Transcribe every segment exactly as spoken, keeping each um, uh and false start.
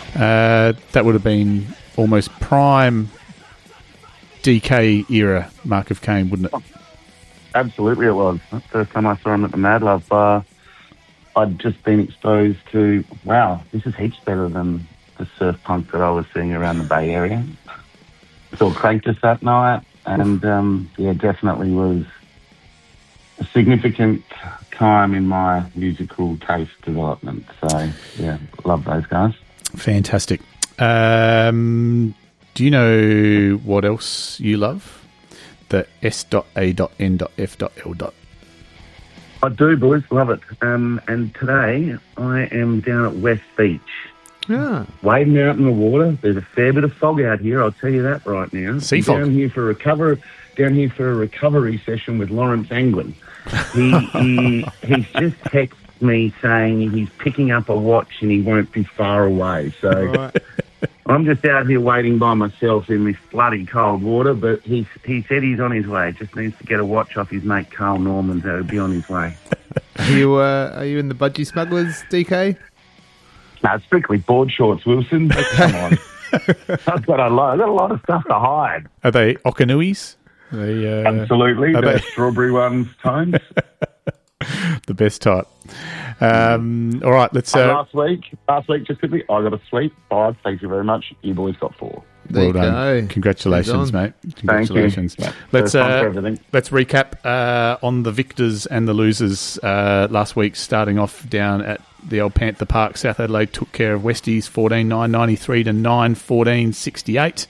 Uh, that would have been almost prime D K era Mark of Cain, wouldn't it? Absolutely it was. That's the first time I saw him at the Mad Love Bar. I'd just been exposed to, wow, this is heaps better than the surf punk that I was seeing around the Bay Area. Saw Cranktus that night, and um, yeah, definitely was a significant time in my musical taste development. So yeah, love those guys. Fantastic. Um, do you know what else you love? The S A N F L. I do, boys, love it. Um, and today I am down at West Beach. Yeah. Wading out in the water. There's a fair bit of fog out here, I'll tell you that right now. Sea I'm fog. Down here for a recover, down here for a recovery session with Lawrence Anglin. He, he he's just texted me saying he's picking up a watch and he won't be far away. So Right. I'm just out here waiting by myself in this bloody cold water, but he he said he's on his way. Just needs to get a watch off his mate Carl Norman, so he'll be on his way. Are you uh, are you in the budgie smugglers, D K? No, it's strictly board shorts, Wilson. Come on. I've got a lot, I've got a lot of stuff to hide. Are they Okanuis? Are they, uh, Absolutely. are The they- strawberry ones, Tones. the best type. Um, all right, let's... Uh, Uh, last week, last week, just quickly, I got a sleep. Five, thank you very much. You boys got four. There well you done. go. Congratulations, Well mate. Congratulations. Thank you. Let's First time for uh, everything. let's recap uh, on the victors and the losers uh, last week. Starting off down at the old Panther Park, South Adelaide took care of Westies fourteen nine ninety-three to nine fourteen sixty-eight.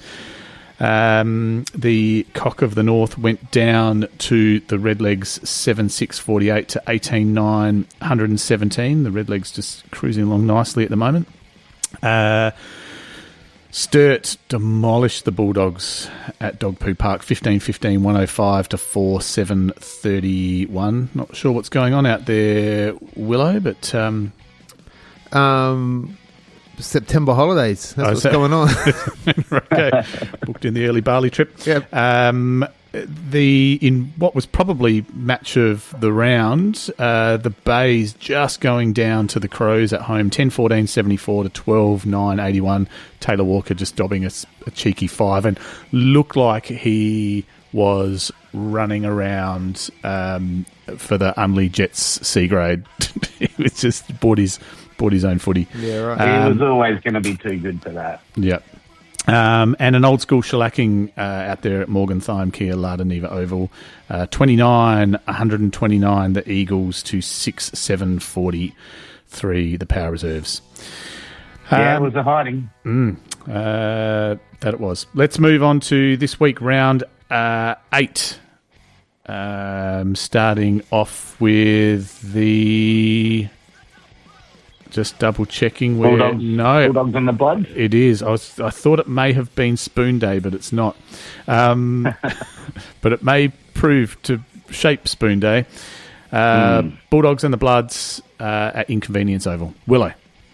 Um, the Cock of the North went down to the Redlegs seven six forty-eight to eighteen nine one seventeen. The Redlegs just cruising along nicely at the moment. Uh, Sturt demolished the Bulldogs at Dog Poo Park, fifteen fifteen one oh five to four seven thirty-one. Not sure what's going on out there, Willow, but um, Um, September holidays. That's Oh, what's so- going on. okay, booked in the early Bali trip. Yep. Um, the in what was probably match of the round, uh, the Bays just going down to the Crows at home, ten fourteen seventy-four to twelve nine eighty-one. Taylor Walker just dobbing a, s- a cheeky five and looked like he was running around um, for the Unley Jets C grade. He was just bought his bought his own footy. Yeah, right. He Um, was always going to be too good for that. Yeah. Um, and an old school shellacking uh, out there at Morganthime Kia Lada Neva Oval. Uh, twenty-nine one twenty-nine the Eagles to six seven forty-three the Power Reserves. Yeah, Um, it was a hiding. uh, that it was. Let's move on to this week, round uh, eight. Um, starting off with the... Just double checking where... Bulldogs, No, Bulldogs on the blood. it is. I was. I thought it may have been Spoon Day, but it's not. Um, but it may prove to shape Spoon Day. Uh, Mm. Bulldogs and the Bloods uh, at Inconvenience Oval. Willow.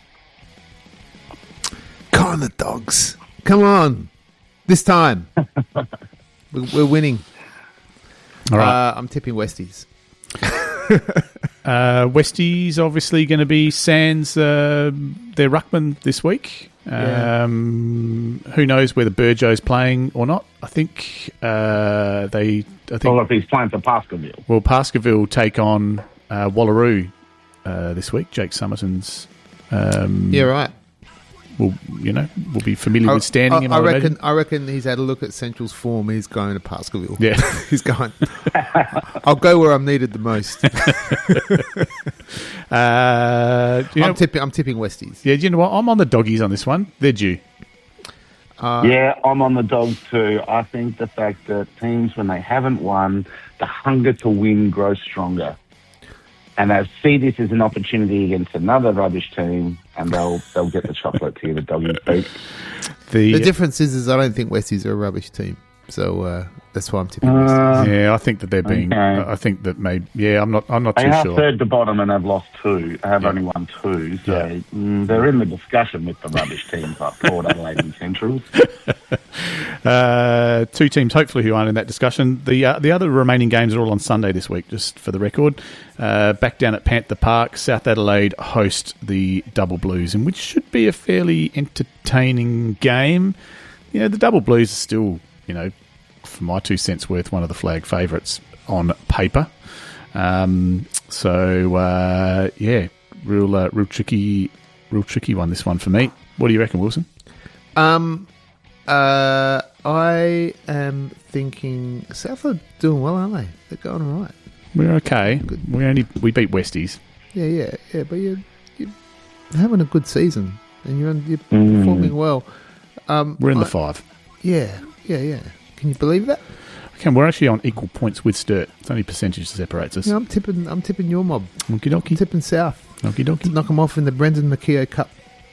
Come on, the Dogs. Come on. This time. we're, we're winning. All right. Uh, I'm tipping Westies. Uh, Westies obviously going to be sans uh, their ruckman this week. Yeah. Um, who knows whether Burjo's playing or not? I think uh, they. I think Well, if he's playing for Pascalville. Well, Pascaville take on uh, Wallaroo uh, this week. Jake Summerton's. Um, Yeah, right. will you know will be familiar with standing him. I, I, I would reckon. imagine. I reckon he's had a look at Central's form. He's going to Pascalville. Yeah. he's going. I'll go where I'm needed the most. Uh, you know, I'm tipping. I'm tipping Westies. yeah, do you know what? I'm on the doggies on this one. They're due. Uh, Yeah, I'm on the Dogs too. I think the fact that teams, when they haven't won, the hunger to win grows stronger. And they see this as an opportunity against another rubbish team, and they'll they'll get the chocolate to the Doggy feet. The, The difference is, is I don't think Westies are a rubbish team. So uh, that's why I'm tipping Westies. Uh, Yeah, I think that they're being. Okay. I think that maybe. Yeah, I'm not. I'm not They too are sure. third to bottom and have lost two. Have Yeah. only won two, so Yeah. mm, they're in the discussion with the rubbish teams like Port Adelaide and Centrals. Uh, two teams, hopefully, who aren't in that discussion. The uh, the other remaining games are all on Sunday this week, just for the record. Uh, back down at Panther Park, South Adelaide host the Double Blues, in which should be a fairly entertaining game. You know, the Double Blues are still, you know, for my two cents worth, one of the flag favourites on paper. Um, so, uh, yeah, real uh, real tricky, real tricky one, this one for me. What do you reckon, Wilson? Um, uh, I am thinking South are doing well, aren't they? They're going all right. We're okay. We only we beat Westies. Yeah, yeah, yeah. But you're, you're having a good season and you're you're Mm. performing well. Um, We're in the I- five. Yeah, yeah, yeah. Can you believe that? Okay, we're actually on equal points with Sturt. It's only percentage that separates us. Yeah, I'm tipping. I'm tipping your mob. Okie I'm dokie. tipping South. Okie To dokie. knock them off in the Brendan McKeough Cup.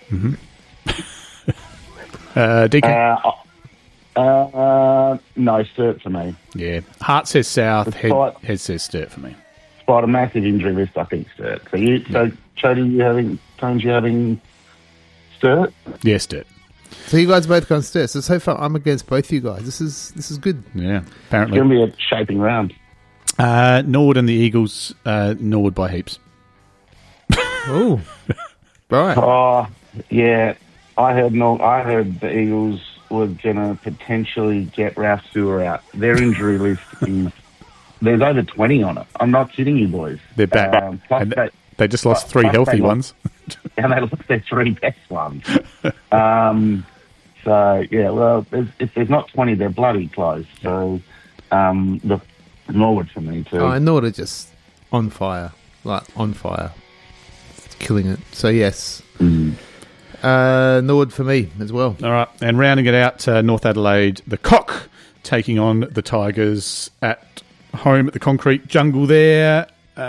Uh, D K. Uh, uh, no, Sturt for me. yeah. Heart says South. Head, Despite- head says Sturt for me. Despite a massive injury list, I think Sturt. So you, so Chody, you having, Tones, you having Sturt? Yeah, Sturt. So you guys both gone Sturt. So so far, I'm against both you guys. This is this is good. Yeah, It's apparently. going to be a shaping round. Uh, Norwood and the Eagles. Uh, Norwood by heaps. Oh, right. Oh, yeah. I heard no. I heard the Eagles were going to potentially get Ralph Stewart out. Their injury list is there's over twenty on it. I'm not kidding you, boys. They're back. Um, plus and they, they just lost plus- three plus healthy they lost- ones. and they lost their three best ones. um, so yeah, well, there's, if there's not twenty, they're bloody close. So um, the Norwood for me too. Oh, I know they're just on fire, like on fire, killing it. So yes, Mm. uh, Norwood for me as well. All right, and rounding it out, uh, North Adelaide, the Cock taking on the Tigers at home at the Concrete Jungle there.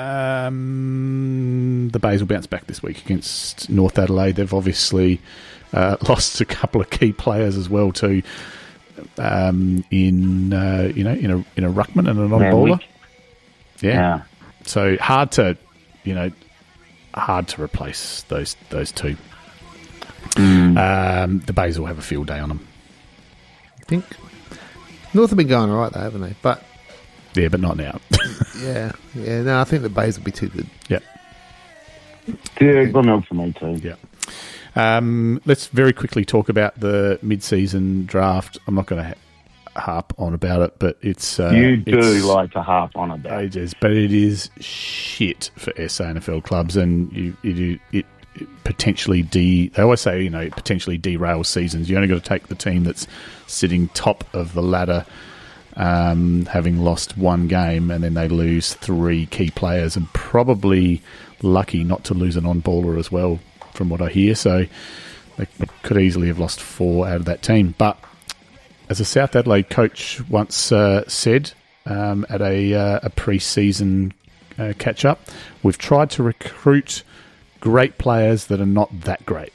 Um, the Bays will bounce back this week against North Adelaide. They've obviously uh, lost a couple of key players as well too. Um, in uh, you know in a in a ruckman and a non They're bowler. weak. Yeah. Yeah. So hard to you know hard to replace those those two. Mm. Um, the Bays will have a field day on them. I think North have been going all right though, haven't they? But Yeah, but not now. yeah, yeah. No, I think the Bays will be too good. yeah. Yeah, good milk for me too. Yeah. Um, let's very quickly talk about the mid-season draft. I'm not going to ha- harp on about it, but it's uh, You do it's like to harp on about it. ages, but it is shit for S A N F L clubs, and you, you it, it potentially de. They always say you know it potentially derails seasons. You only got to take the team that's sitting top of the ladder, um, having lost one game, and then they lose three key players, and probably lucky not to lose an on-baller as well, from what I hear. So they could easily have lost four out of that team. But as a South Adelaide coach once uh, said um, at a, uh, a pre-season uh, catch-up, we've tried to recruit great players that are not that great.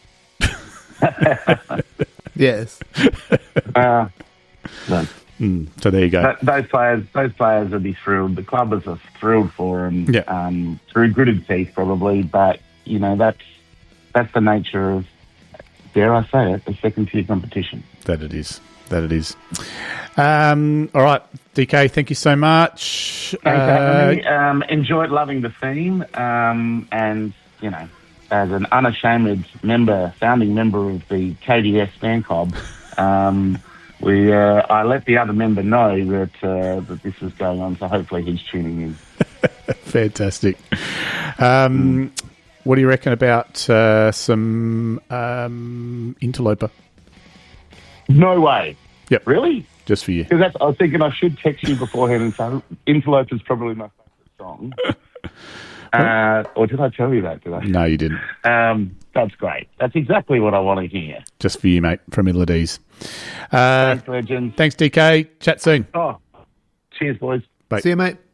Yes. Uh, no. Mm, so there you go. Th- those players, those players would be thrilled. The clubbers are thrilled for them. Yeah. Um, through gritted teeth, probably, but you know that's that's the nature of, dare I say it, a second-tier competition. That it is. That it is. Um, all right, D K, thank you so much. Okay, Uh, um, enjoyed loving the theme, um, and you know, as an unashamed member, founding member of the K D S fan club, um, we uh, I let the other member know that uh, that this was going on, so hopefully he's tuning in. Fantastic. Um, what do you reckon about uh, some um, interloper? No way. Yep. Really? Just for you. Because that's, I was thinking I should text you beforehand and say Interlope is probably my favourite song. uh, or did I tell you that? Did I? No, you didn't. Um, that's great. That's exactly what I want to hear. Just for you, mate, from Middle of D's. Uh, Thanks, legends. thanks, D K. Chat soon. Oh, cheers, boys. Bye. See you, mate.